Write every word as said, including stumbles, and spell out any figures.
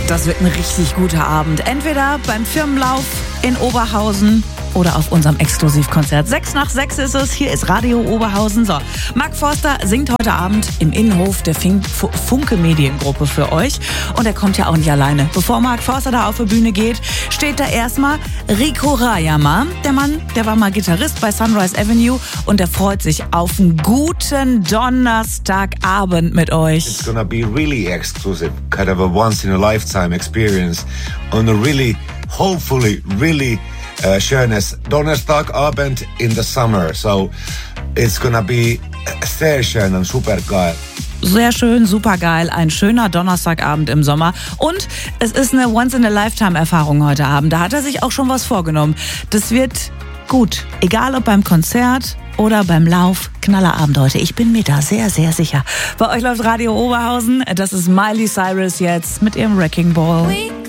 Das wird ein richtig guter Abend. Entweder beim Firmenlauf in Oberhausen oder auf unserem Exklusivkonzert. Sechs nach sechs ist es. Hier ist Radio Oberhausen. So, Mark Forster singt heute Abend im Innenhof der Fink- Funke Mediengruppe für euch. Und er kommt ja auch nicht alleine. Bevor Mark Forster da auf die Bühne geht, steht da erstmal Rico Rayama. Der Mann, der war mal Gitarrist bei Sunrise Avenue und der freut sich auf einen guten Donnerstagabend mit euch. It's gonna be really exclusive, kind of a once-in-a-lifetime experience on a really, hopefully, really uh, schönes Donnerstagabend in the summer. So it's gonna be sehr schön und super geil. Sehr schön, super geil, ein schöner Donnerstagabend im Sommer. Und es ist eine Once-in-a-Lifetime-Erfahrung heute Abend. Da hat er sich auch schon was vorgenommen. Das wird gut, egal ob beim Konzert oder beim Lauf. Knallerabend heute, ich bin mir da sehr, sehr sicher. Bei euch läuft Radio Oberhausen, das ist Miley Cyrus jetzt mit ihrem Wrecking Ball.